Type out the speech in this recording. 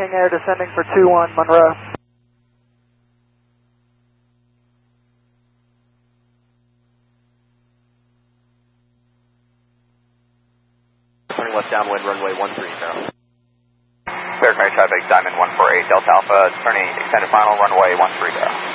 King Air descending for 21 Monroe. Turning left downwind, runway 13, now. Cleared Mary traffic, Diamond 148 Delta Alpha, turning extended final, runway 13.